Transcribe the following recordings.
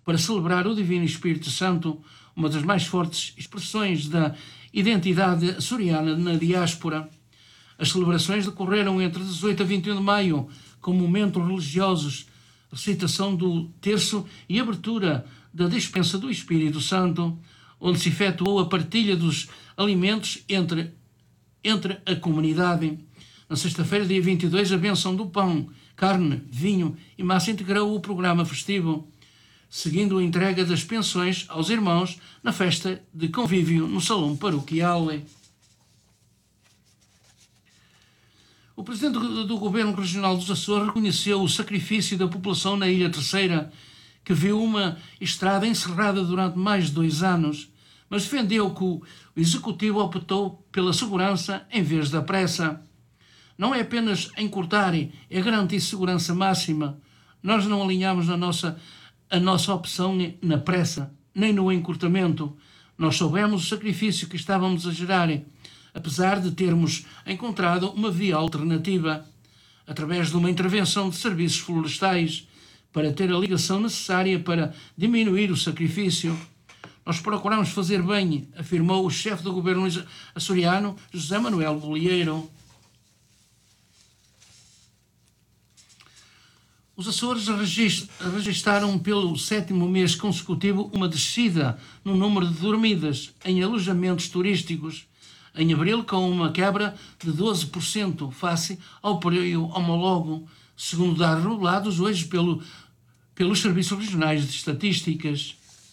para celebrar o Divino Espírito Santo, uma das mais fortes expressões da identidade açoriana na diáspora. As celebrações decorreram entre 18 a 21 de maio, com momentos religiosos, recitação do terço e abertura da dispensa do Espírito Santo, onde se efetuou a partilha dos alimentos entre a comunidade. Na sexta-feira, dia 22, a bênção do pão, carne, vinho e massa integrou o programa festivo, seguindo a entrega das pensões aos irmãos na festa de convívio no salão paroquial. O presidente do Governo Regional dos Açores reconheceu o sacrifício da população na Ilha Terceira, que viu uma estrada encerrada durante mais de 2 anos, mas defendeu que o Executivo optou pela segurança em vez da pressa. Não é apenas encurtar, é garantir segurança máxima. Nós não alinhamos a nossa opção na pressa, nem no encurtamento. Nós soubemos o sacrifício que estávamos a gerar, apesar de termos encontrado uma via alternativa, através de uma intervenção de serviços florestais, para ter a ligação necessária para diminuir o sacrifício. Nós procuramos fazer bem, afirmou o chefe do governo açoriano, José Manuel Bolieiro. Os Açores registaram pelo 7º mês consecutivo uma descida no número de dormidas em alojamentos turísticos, em abril com uma quebra de 12% face ao período homólogo, segundo dados revelados hoje pelos Serviços Regionais de Estatísticas.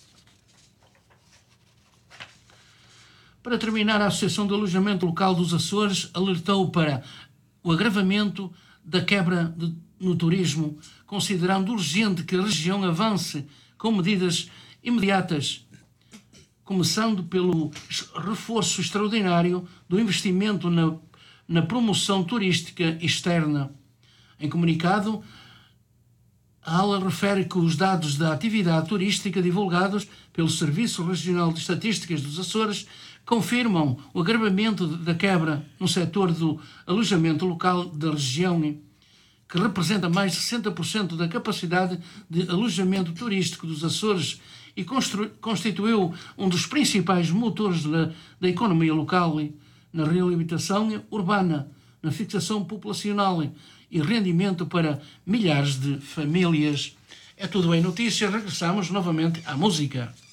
Para terminar, a Associação de Alojamento Local dos Açores alertou para o agravamento da quebra no turismo, considerando urgente que a região avance com medidas imediatas, começando pelo reforço extraordinário do investimento na promoção turística externa. Em comunicado, a ALA refere que os dados da atividade turística divulgados pelo Serviço Regional de Estatísticas dos Açores confirmam o agravamento da quebra no setor do alojamento local da região, que representa mais de 60% da capacidade de alojamento turístico dos Açores e constituiu um dos principais motores da economia local, na reabilitação urbana, na fixação populacional e rendimento para milhares de famílias. É tudo em notícias, regressamos novamente à música.